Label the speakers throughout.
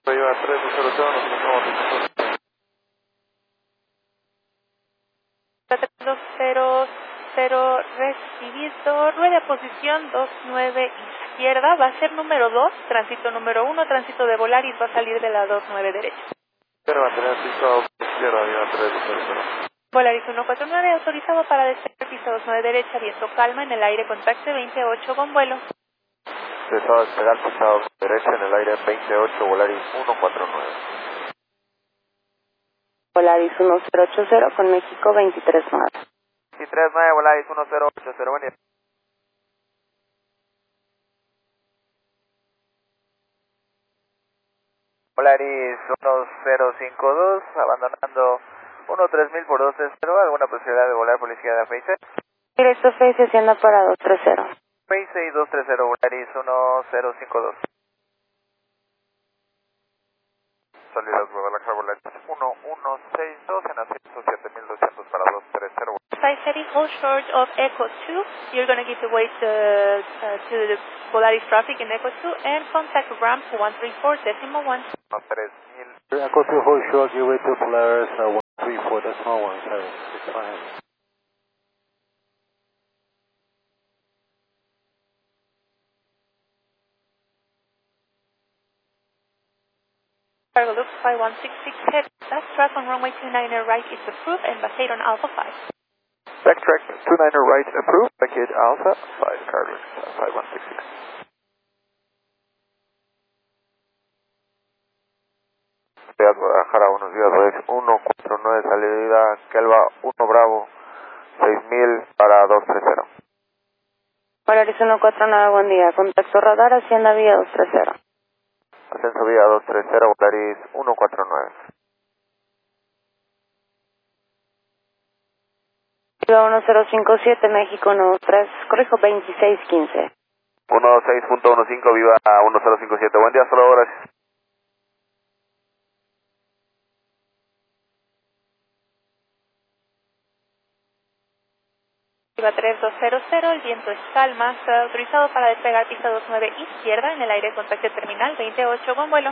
Speaker 1: Viva 300, nos encontramos.
Speaker 2: 200 recibido, rueda posición 29 izquierda, va a ser número 2, tránsito número 1, tránsito de Volaris, va a salir de la 29 derecha.
Speaker 1: Quiero mantener piso izquierda, Viva 300.
Speaker 2: Volaris 149, autorizado para despegar piso 29 derecha, viento calma, en el aire contacto 28 con vuelo.
Speaker 1: Deseo despegar pisado derecha en el aire 28, Volaris 149.
Speaker 3: Volaris 1080 con México 239.
Speaker 1: 239, Volaris 1080, buen día. Volaris 1052, abandonando 13000 por 230, ¿alguna posibilidad de volar por la izquierda de Face?
Speaker 3: Directo Face hacienda para 230.
Speaker 1: Face y 230, Volaris 1052. Salidas Guadalajara, Volaris 1162 en ascenso 7200 para 230.
Speaker 2: Heavy, hold short of Echo 2. You're going to give the way to the Volaris traffic in Echo 2 and contact ramp 134.1.
Speaker 1: 3000.
Speaker 4: Echo 2, hold short, give way to Polaris 134.17. It's fine.
Speaker 2: Cargo Loop 5166 head. Backtrack on runway 29er right is approved and vacate on Alpha 5.
Speaker 1: Backtrack 29er right approved, vacate Alpha 5, Carlos 5166. Ciudad Guadalajara, buenos días, Volaris 149, salida Kelva 1 Bravo, 6000 para 230.
Speaker 3: Volaris 149, buen día. Contacto radar, hacienda vía 230.
Speaker 1: Ascenso vía 230, Volaris 149.
Speaker 3: Viva 1057, México 13, corrijo 2615.
Speaker 1: 16.15, viva 1057. Buen día, hasta luego, gracias.
Speaker 2: Viva 3200, el viento es calma, está autorizado para despegar pista 29 izquierda, en el aire contacto terminal 28 con vuelo.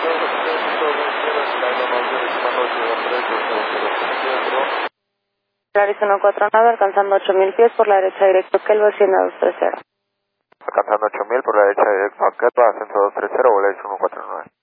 Speaker 3: Volaris 149, alcanzando 8000 pies por la derecha directo Kelva, hacienda 230.
Speaker 1: Alcanzando 8000 por la derecha directo a Kelva, ascenso 230, Volaris 149.